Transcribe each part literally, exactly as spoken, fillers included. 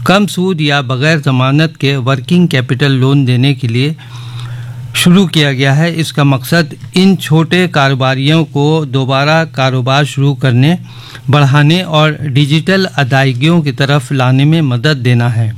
کم سود یا بغیر ضمانت کے ورکنگ کیپٹل لون دینے کے لیے شروع کیا گیا ہے۔ اس کا مقصد ان چھوٹے کاروباریوں کو دوبارہ کاروبار شروع کرنے، بڑھانے اور ڈیجیٹل ادائیگیوں کی طرف لانے میں مدد دینا ہے۔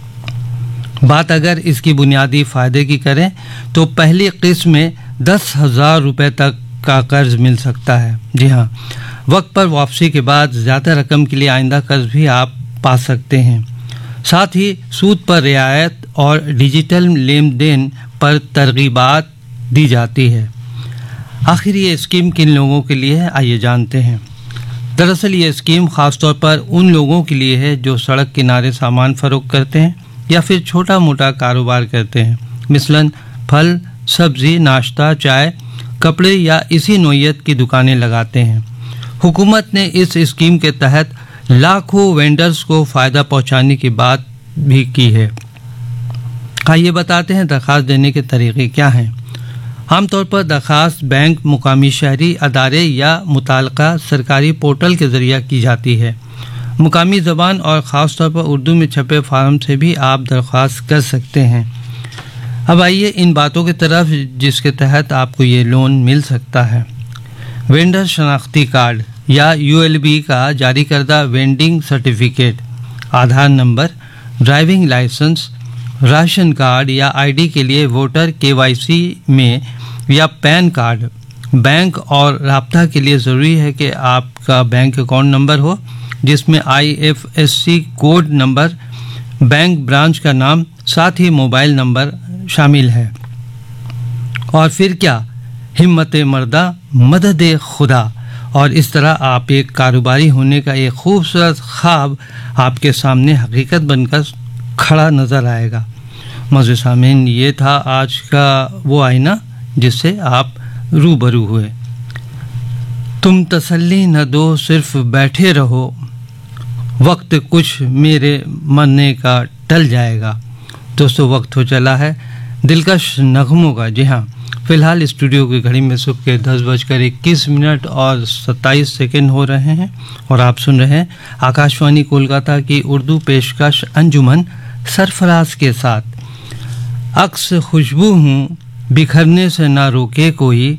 بات اگر اس کی بنیادی فائدے کی کریں تو پہلی قسط میں دس ہزار روپے تک کا قرض مل سکتا ہے۔ جی ہاں، وقت پر واپسی کے بعد زیادہ رقم کے لیے آئندہ قرض بھی آپ پا سکتے ہیں۔ ساتھ ہی سود پر رعایت اور ڈیجیٹل لین دین پر ترغیبات دی جاتی ہے۔ آخر یہ اسکیم کن لوگوں کے لیے ہے، آئیے جانتے ہیں۔ دراصل یہ اسکیم خاص طور پر ان لوگوں کے لیے ہے جو سڑک کنارے سامان فروخت کرتے ہیں یا پھر چھوٹا موٹا کاروبار کرتے ہیں، مثلاً پھل، سبزی، ناشتہ، چائے، کپڑے یا اسی نوعیت کی دکانیں لگاتے ہیں۔ حکومت نے اس اسکیم کے تحت لاکھوں وینڈرز کو فائدہ پہنچانے کی بات بھی کی ہے۔ آئیے بتاتے ہیں درخواست دینے کے طریقے کیا ہیں۔ عام طور پر درخواست بینک، مقامی شہری ادارے یا متعلقہ سرکاری پورٹل کے ذریعہ کی جاتی ہے۔ مقامی زبان اور خاص طور پر اردو میں چھپے فارم سے بھی آپ درخواست کر سکتے ہیں۔ اب آئیے ان باتوں کی طرف جس کے تحت آپ کو یہ لون مل سکتا ہے۔ وینڈر شناختی کارڈ یا یو ایل بی کا جاری کردہ vending certificate, Aadhaar number, driving licence, ration card یا آئی ڈی کے لیے ووٹر کے وائی سی میں یا پین کارڈ۔ بینک اور رابطہ کے لیے ضروری ہے کہ آپ کا بینک اکاؤنٹ نمبر ہو جس میں I F S C code number, bank branch کا نام، ساتھ ہی موبائل نمبر شامل ہے۔ اور پھر کیا، ہمت مردہ مدد خدا، اور اس طرح آپ ایک کاروباری ہونے کا ایک خوبصورت خواب آپ کے سامنے حقیقت بن کر کھڑا نظر آئے گا۔ معزز سامعین، یہ تھا آج کا وہ آئینہ جس سے آپ روبرو ہوئے۔ تم تسلی نہ دو، صرف بیٹھے رہو، وقت کچھ میرے مرنے کا ٹل جائے گا۔ دوستو، وقت ہو چلا ہے دلکش نغموں کا۔ جی ہاں، فی الحال اسٹوڈیو کی گھڑی میں صبح کے دس بج کر اکیس منٹ اور ستائیس سیکنڈ ہو رہے ہیں اور آپ سن رہے ہیں آکاش وانی کولکاتہ کی اردو پیشکش انجمن سرفراز کے ساتھ۔ عکس خوشبو ہوں بکھرنے سے نہ روکے کوئی،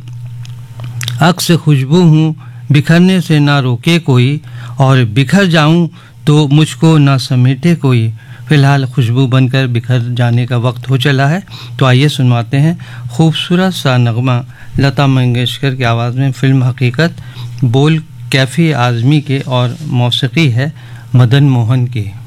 عکس خوشبو ہوں بکھرنے سے نہ روکے کوئی، اور بکھر جاؤں تو مجھ کو نہ سمیٹے کوئی۔ فی الحال خوشبو بن کر بکھر جانے کا وقت ہو چلا ہے، تو آئیے سنواتے ہیں خوبصورت سا نغمہ لتا منگیشکر کی آواز میں، فلم حقیقت، بول کیفی اعظمی کے اور موسیقی ہے مدن موہن کی۔